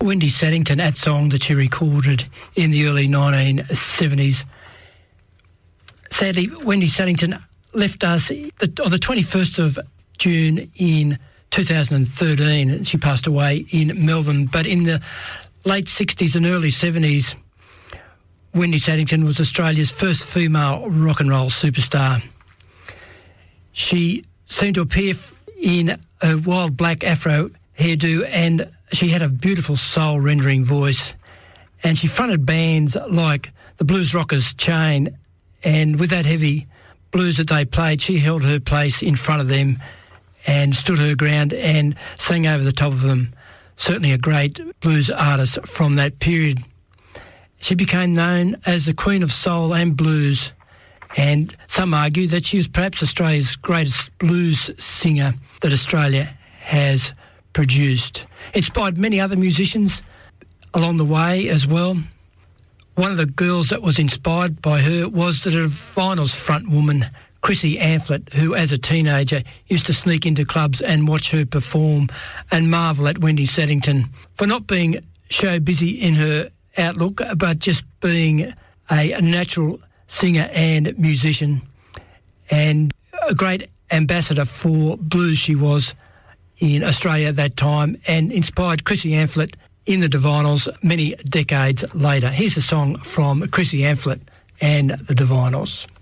Wendy Saddington, that song that she recorded in the early 1970s. Sadly, Wendy Saddington left us on the 21st of June in 2013, and she passed away in Melbourne. But in the late 60s and early 70s, Wendy Saddington was Australia's first female rock and roll superstar. She seemed to appear in a wild black afro hairdo, and she had a beautiful soul-rendering voice. And she fronted bands like the Blues Rockers Chain, and with that heavy blues that they played, she held her place in front of them and stood her ground and sang over the top of them. Certainly a great blues artist from that period. She became known as the Queen of Soul and Blues, and some argue that she was perhaps Australia's greatest blues singer that Australia has produced. Inspired many other musicians along the way as well. One of the girls that was inspired by her was the Divinyls front woman, Chrissy Amphlett, who as a teenager used to sneak into clubs and watch her perform and marvel at Wendy Saddington for not being show busy in her outlook, but just being a natural singer and musician, and a great ambassador for blues she was in Australia at that time, and inspired Chrissy Amphlett in the Divinyls many decades later. Here's a song from Chrissy Amphlett and the Divinyls.